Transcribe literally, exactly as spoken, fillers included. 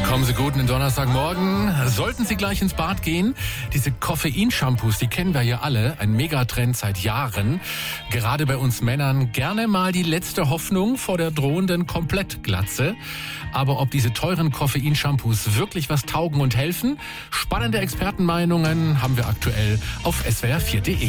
Kommen Sie gut in den Donnerstagmorgen. Sollten Sie gleich ins Bad gehen? Diese Koffein-Shampoos, die kennen wir ja alle. Ein Megatrend seit Jahren. Gerade bei uns Männern gerne mal die letzte Hoffnung vor der drohenden Komplettglatze. Aber ob diese teuren Koffein-Shampoos wirklich was taugen und helfen? Spannende Expertenmeinungen haben wir aktuell auf S W R vier punkt de.